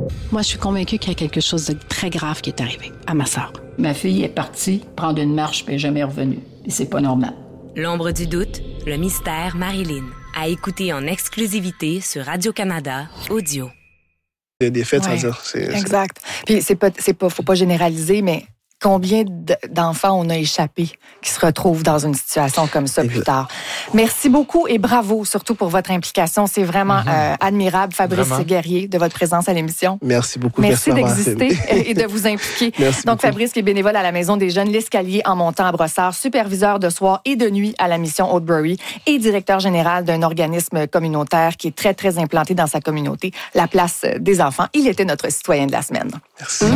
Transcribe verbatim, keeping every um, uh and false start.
Moi, je suis convaincue qu'il y a quelque chose de très grave qui est arrivé à ma sœur. Ma fille est partie prendre une marche puis elle n'est jamais revenue. Et c'est pas normal. L'ombre du doute, le mystère Marilyn. À écouter en exclusivité sur Radio-Canada Audio. Il y a des faits, Ouais, ça veut dire. C'est, exact. Puis c'est pas, c'est pas, faut pas généraliser, mais combien d'enfants on a échappé qui se retrouvent dans une situation comme ça plus tard. Merci beaucoup et bravo, surtout pour votre implication. C'est vraiment mm-hmm. euh, admirable, Fabrice vraiment. Guerrier, de votre présence à l'émission. Merci beaucoup. Merci, Merci d'exister et de vous impliquer. Merci Donc, beaucoup. Fabrice, qui est bénévole à la Maison des Jeunes, l'Escalier en montant à Brossard, superviseur de soir et de nuit à la mission Oldbury et directeur général d'un organisme communautaire qui est très, très implanté dans sa communauté, la Place des enfants. Il était notre citoyen de la semaine. Merci.